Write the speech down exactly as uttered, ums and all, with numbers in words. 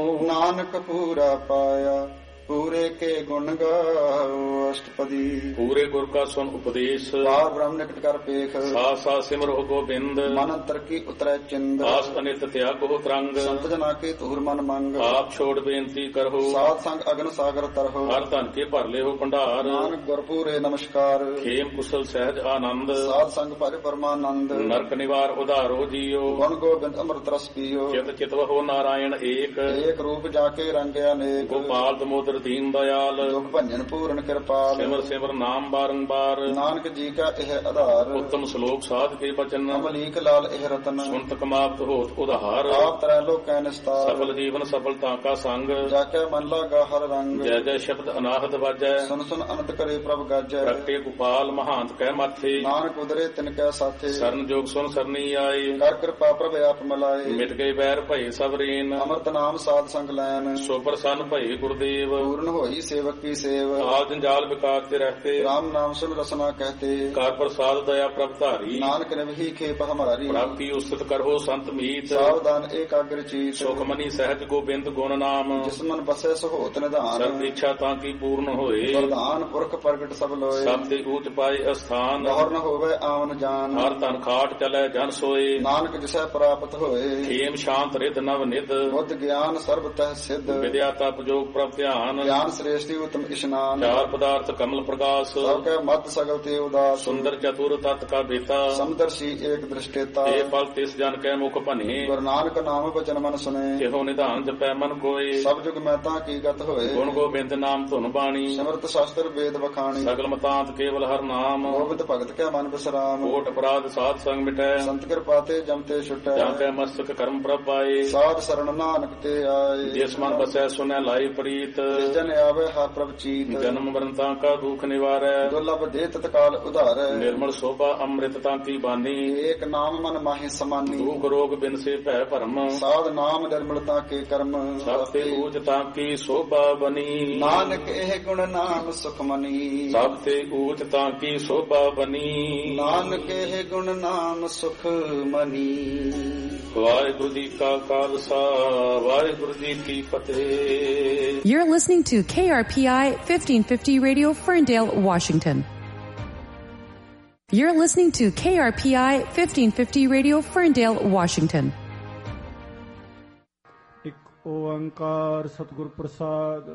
ਨਾਨਕ ਪੂਰਾ ਪਾਇਆ ਪੂਰੇ ਕੇ ਗੁਣ ਗਾਓ ਅਸ਼ਟਪਦੀ। ਪੂਰੇ ਗੁਰ ਕਾ ਸੁਨ ਉਪਦੇਸ਼ ਬਾਰ ਬ੍ਰਹਮ ਨਿਕਟ ਕਰ ਪੇਖ ਸਾ ਸਾ ਸਿਮਰੋ ਗੋਬਿੰਦ। ਮਨ ਅੰਤਰ ਕੀ ਉਤਰੈ ਚਿੰਦ ਆਸ ਅਨਿਤ ਤਿਆਗੋ ਤਰੰਗ। ਸੰਤ ਜਨਾ ਕੇ ਧੂਰ ਮਨ ਮੰਗ ਆਪ ਛੋੜ ਬੇਨਤੀ ਕਰੋ ਸਾਧ ਸੰਗ ਅਗਨ ਸਾਗਰ ਤਰਹੁ। ਹਰ ਧਨ ਕੇ ਭਰ ਲਿਓ ਭੰਡਾਰ ਨਾਨਕ ਗੁਰਪੂਰੇ ਨਮਸਕਾਰ ਖੇਮ ਕੁਸਲ ਸਹਿਜ ਆਨੰਦ। ਸਾਧ ਸੰਗ ਭਜ ਪਰਮਾਨੰਦ ਨਰਕ ਨਿਵਾਰ ਉਧਾਰੋ ਜੀਓ ਗੁਣ ਗੋਬਿੰਦ ਅੰਮ੍ਰਿਤ ਰਸ ਪੀਓ। ਚਿਤ ਚਿਤਵਹੁ ਨਾਰਾਇਣ ਏਕ ਏਕ ਰੂਪ ਜਾ ਕੇ ਰੰਗਿਆ ਅਨੇਕ ਗੋਪਾਲ ਦਮੋਦਰ ਦੀਨ ਦਇਆਲ। ਦੁਖ ਭੰਜਨ ਪੂਰਨ ਕਿਰਪਾਲ ਸਿਮਰ ਸਿਮਰ ਨਾਮ ਬਾਰੰਬਾਰ ਨਾਨਕ ਜੀ ਕਾ ਇਹ ਆਧਾਰ। ਉੱਤਮ ਸ਼ਲੋਕ ਸਾਧ ਕੇ ਬਚਨ ਅਮਲੀਕ ਲਾਲ ਇਹ ਰਤਨ ਸੁਨਤ ਕਮਾਵਤ ਹੋਤ ਉਧਾਰ। ਆਪ ਤਰੈ ਲੋਕੈ ਨਿਸਤਾਰ ਸਫਲ ਜੀਵਨ ਸਫਲਤਾ ਕਾ ਸੰਗ। ਜਾ ਕੇ ਮਨ ਲਾਗਾ ਹਰ ਰੰਗ ਜੈ ਜੈ ਸ਼ਬਦ ਅਨਾਹਦ ਵਾਜੈ ਸੁਨ ਸੁਨ ਅਨੰਤ ਕਰੇ ਪ੍ਰਭ ਗਾਜੈ। ਪ੍ਰਗਟੇ ਗੋਪਾਲ ਮਹਾਂਤ ਕਹਿ ਮਾਥੇ ਨਾਨਕ ਉਦਰੇ ਤਿਨ ਕੈ ਸਾਥੇ ਸਰਨ ਜੋਗ ਸੁਨ ਸਰਨੀ ਆਏ। ਕਰ ਕਿਰਪਾ ਪ੍ਰਭ ਆਪ ਮਲਾਏ ਮਿਟ ਗਏ ਬੈਰ ਭਏ ਸਭ ਰੇਨ ਅੰਮ੍ਰਿਤ ਨਾਮ ਸਾਧ ਸੰਗ ਲੈਨ। ਸੋ ਪ੍ਰਸੰਨ ਭਏ ਗੁਰਦੇਵ ਪੂਰਨ ਹੋਈ ਸੇਵਕ ਕੀ ਸੇਵ ਆਲ ਜੰਜਾਲ ਵਿਕਾਰ ਤੇ ਰਹਤੇ। राम नाम सुन रसना कहते ਕਾਰ ਪ੍ਰਸਾਦ ਦਇਆ ਪ੍ਰਭ ਧਾਰੀ। नानक ने वही खेप हमारी ਪ੍ਰਾਪਤੀ ਉਸਤ ਕਰੋ ਸੰਤ ਮੀਤ। सावधान एकाग्र चीत ਸੁਖ ਮਨੀ ਸਹਿਜ ਗੋਬਿੰਦ ਗੁਣ ਨਾਮ। जिस मन बसे सहोत निधान ਸਰਬ ਇੱਛਾ ਤਾਂ ਕੀ ਪੂਰਨ ਹੋਏ। वरदान पुरख प्रगट सब लोए ਸਭ ਤੇ ਊਚ ਪਾਏ ਅਸਥਾਨ। गौर न होवे आवन जान ਹਰ ਧਨ ਖਾਟ ਚਲੈ ਜਨ ਸੋਏ। नानक जिसे प्राप्त होए ਖੇਮ ਸ਼ਾਂਤ ਰਿਧ ਨਵ ਨਿਧ। बुद्ध ज्ञान सर्व तह सिद्ध ਵਿਦਿਆ ਤਪ ਜੋਗ ਪ੍ਰਭ ਧਿਆਨ। ज्ञान श्रेष्ठी उत्तम स्नान ਚਾਰ ਪਦਾਰਥ ਕਮਲ ਪ੍ਰਕਾਸ਼। सबके मत सगल ते उदास ਸੁੰਦਰ ਚਤੁਰ ਤਤ ਕਾ ਬੇਤਾ। समदर्शी एक दृष्टेता ਇਹ ਫਲ ਤਿਸ ਜਨ ਕੈ ਮੁਖ ਭਨੇ। गुरु नानक नाम वचन मन सुने ਇਹੋ ਨਿਧਾਨ ਜਪੈ ਮਨ ਕੋਏ। सब जुग महता की गत होए ਗੁਣ ਗੋਬਿੰਦ ਨਾਮ ਧੁਨ ਬਾਣੀ। समर्थ शास्त्र वेद बखानी ਸਗਲ ਮਤਾਂਤ ਕੇਵਲ ਹਰ ਨਾਮ। गोविंद भगत के मन विश्राम ਕੋਟ ਅਪਰਾਧ ਸਾਧ ਸੰਗ ਮਿਟੈ। संत कृपा ते जमते छुटै ਜਾਂ ਕੈ ਮਸਤਕ ਕਰਮ ਪ੍ਰਭ ਪਾਏ। साध शरण नानक ते आए ਜਿਸ ਮਨ ਬਸੈ ਸੁਨੈ ਲਾਈ ਪ੍ਰੀਤ। जिस जन आवे हर प्रभ चीत ਜਨਮ ਮਰਨ ਤਾਂ ਕਾ ਦੁਖ ਨਿਵਾਰੈ। दुर्लभ दे तत्काल उधारै ਨਿਰਮਲ ਸੋਭਾ ਅੰਮ੍ਰਿਤ ਤਾਂ ਕੀ ਬਾਨੀ। एक नाम मन माहि समानी ਦੁਖ ਰੋਗ ਬਿਨ ਸੇ ਭੈ ਭਰਮ। साध नाम निर्मलता के कर्म ਸਭ ਤੇ ਊਚ ਤਾਂ ਕੀ ਸੋਭਾ ਬਨੀ। नानक एह गुण नाम सुख मनी ਸਭ ਤੇ ਊਚ ਤਾਂ ਕੀ ਸੋਭਾ ਬਨੀ। नानक एह गुण नाम सुख मनी। ਵਾਹਿਗੁਰੂ ਜੀ ਕਾ ਖਾਲਸਾ ਵਾਹਿਗੁਰੂ ਜੀ ਕੀ ਫਤਿਹ। You're listening to K R P I fifteen fifty Radio, Ferndale, Washington. You're listening to K R P I fifteen fifty Radio, Ferndale, Washington. ਇੱਕ ਓੰਕਾਰ ਸਤਿਗੁਰ ਪ੍ਰਸਾਦ।